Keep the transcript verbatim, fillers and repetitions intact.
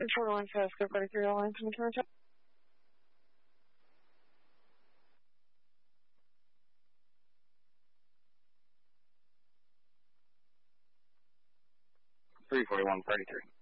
four one five, go forty-three, all lines, can you turn it? three forty-one, thirty-three.